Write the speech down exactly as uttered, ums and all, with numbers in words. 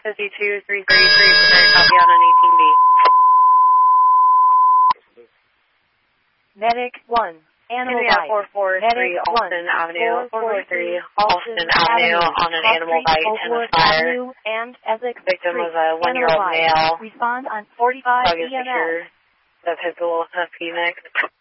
fifty-two three thirty-three, preparing copy on an eighteen B. Medic one. Animal bite. four four three Alston Avenue, four four three Alston Avenue on an animal bite and a fire. And Essex Victim was a one-year-old male. Respond on forty-five August E M S. of his little Phoenix.